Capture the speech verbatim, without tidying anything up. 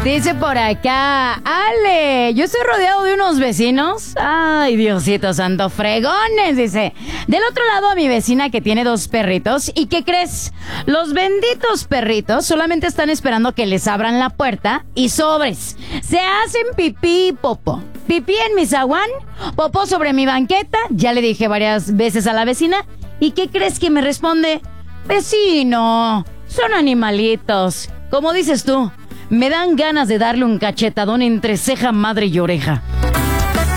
Dice por acá, Ale, yo estoy rodeado de unos vecinos. Ay, Diosito santo, fregones, dice. Del otro lado a mi vecina que tiene dos perritos. ¿Y qué crees? Los benditos perritos solamente están esperando que les abran la puerta y sobres. Se hacen pipí y popó. Pipí en mi zaguán, popó sobre mi banqueta. Ya le dije varias veces a la vecina. ¿Y qué crees que me responde? Vecino, son animalitos. Como dices tú, me dan ganas de darle un cachetadón entre ceja, madre y oreja.